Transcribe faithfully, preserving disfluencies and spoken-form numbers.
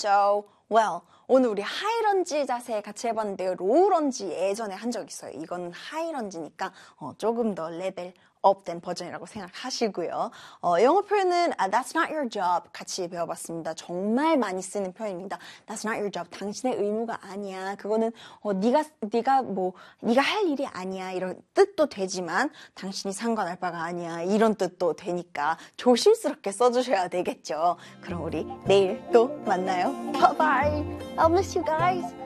So, well, 오늘 우리 하이런지 자세 같이 해봤는데요. 로우런지 예전에 한 적 있어요. 이거는 하이런지니까 어, 조금 더 레벨 업된 버전이라고 생각하시고요. 어, 영어 표현은 uh, That's not your job 같이 배워봤습니다. 정말 많이 쓰는 표현입니다. That's not your job. 당신의 의무가 아니야. 그거는 어, 네가 네가 뭐 네가 할 일이 아니야. 이런 뜻도 되지만 당신이 상관할 바가 아니야. 이런 뜻도 되니까 조심스럽게 써주셔야 되겠죠. 그럼 우리 내일 또 만나요. Bye bye. I'll miss you guys.